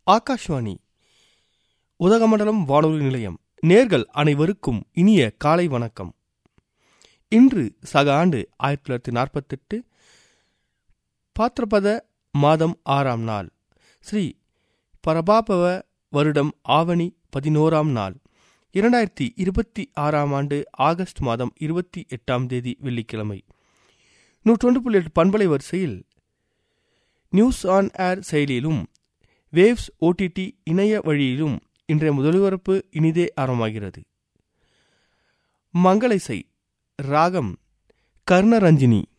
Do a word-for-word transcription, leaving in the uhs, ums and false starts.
ஆகாஷ்வாணி உதகமண்டலம் வானொலி நிலையம். நேர்கள் அனைவருக்கும் இனிய காலை வணக்கம். இன்று சக ஆண்டு ஆயிரத்தி தொள்ளாயிரத்தி நாற்பத்தி எட்டு பாத்திரபத மாதம் ஆறாம் நாள், ஸ்ரீ பரபாபவ வருடம் ஆவணி பதினோராம் நாள், இரண்டாயிரத்தி இருபத்தி ஆறாம் ஆண்டு ஆகஸ்ட் மாதம் இருபத்தி எட்டாம் தேதி வெள்ளிக்கிழமை. நூற்றொன்று புள்ளி எட்டு பண்பலை வரிசையில் நியூஸ் ஆன் ஏர் செயலியிலும் வேவ்ஸ் ஓடிடி இணைய வழியிலும் இன்றைய முதலிபரப்பு இனிதே ஆரம்பமாகிறது. மங்கள இசை ராகம் கர்ணரஞ்சினி.